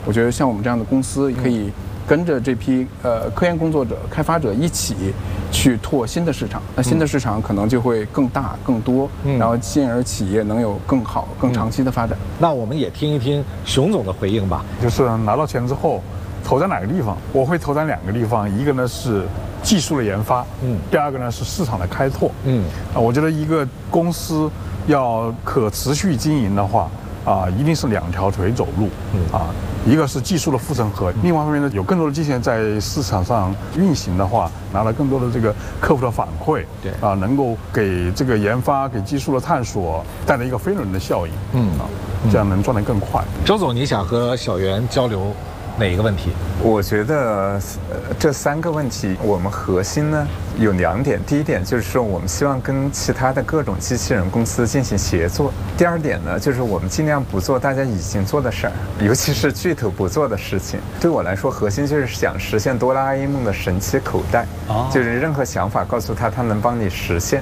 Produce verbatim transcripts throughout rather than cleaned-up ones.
我觉得像我们这样的公司可以跟着这批呃科研工作者、开发者一起去拓新的市场，那新的市场可能就会更大、更多，嗯、然后进而企业能有更好、更长期的发展。 嗯、那我们也听一听熊总的回应吧。 就是拿到钱之后，投在哪个地方？我会投在两个地方，一个呢是技术的研发，嗯，第二个呢是市场的开拓，嗯，啊，我觉得一个公司要可持续经营的话，啊，一定是两条腿走路，嗯啊。一个是技术的护城河，另外一方面呢，有更多的机器人在市场上运行的话，拿了更多的这个客户的反馈，对啊，能够给这个研发、给技术的探索带来一个飞轮的效应，嗯啊，这样能赚得更快。 周总，你想和小袁交流哪一个问题？ 我觉得呃这三个问题，我们核心呢有两点。第一点就是说，我们希望跟其他的各种机器人公司进行协作。第二点呢，就是我们尽量不做大家已经做的事儿，尤其是巨头不做的事情。对我来说，核心就是想实现哆啦 A 梦的神奇口袋，哦、就是任何想法告诉他，他能帮你实现。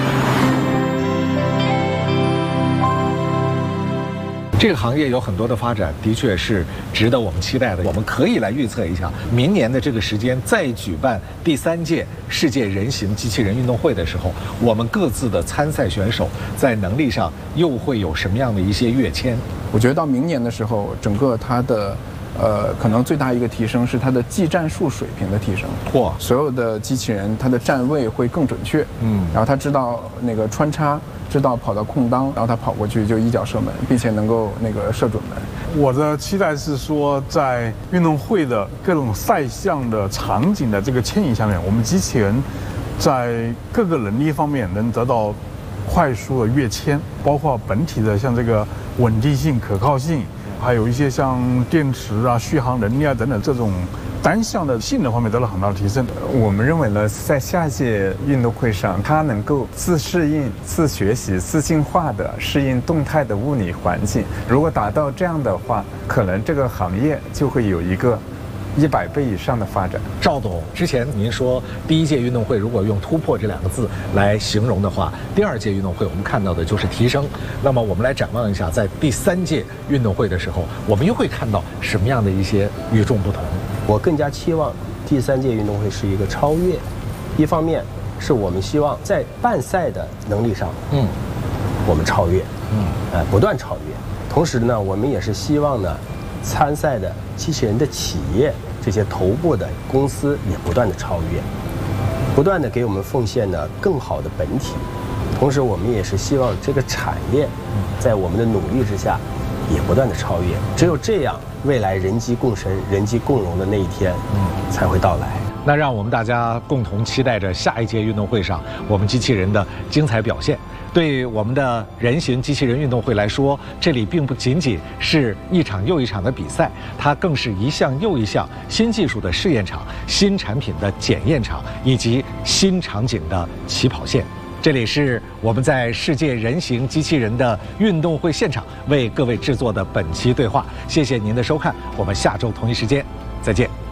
这个行业有很多的发展，的确是值得我们期待的。我们可以来预测一下，明年的这个时间再举办第三届世界人形机器人运动会的时候，我们各自的参赛选手在能力上又会有什么样的一些跃迁？ 我觉得到明年的时候，整个它的呃，可能最大一个提升是它的技战术水平的提升。 嚯！ 所有的机器人它的站位会更准确，嗯，然后它知道那个穿插，知道跑到空当，然后它跑过去就一脚射门，并且能够那个射准门。 我的期待是说，在运动会的各种赛项的场景的这个牵引下面，我们机器人在各个能力方面能得到快速的跃迁，包括本体的像这个稳定性、可靠性。还有一些像电池啊、续航能力啊等等这种单项的性能方面得到很大的提升。 我们认为呢，在下届运动会上，它能够自适应、自学习、自进化的适应动态的物理环境。如果达到这样的话，可能这个行业就会有一个一百倍以上的发展。 赵总，之前您说第一届运动会如果用突破这两个字来形容的话，第二届运动会我们看到的就是提升。那么我们来展望一下，在第三届运动会的时候，我们又会看到什么样的一些与众不同？ 我更加期望第三届运动会是一个超越。一方面是我们希望在办赛的能力上，嗯，我们超越，嗯，呃，不断超越。同时呢，我们也是希望呢，参赛的机器人的企业，这些头部的公司也不断的超越，不断的给我们奉献呢更好的本体。同时，我们也是希望这个产业在我们的努力之下，也不断的超越。只有这样，未来人机共生、人机共荣的那一天，嗯，才会到来。 那让我们大家共同期待着下一届运动会上我们机器人的精彩表现。对我们的人形机器人运动会来说，这里并不仅仅是一场又一场的比赛，它更是一项又一项新技术的试验场、新产品的检验场以及新场景的起跑线。这里是我们在世界人形机器人的运动会现场为各位制作的本期对话，谢谢您的收看，我们下周同一时间再见。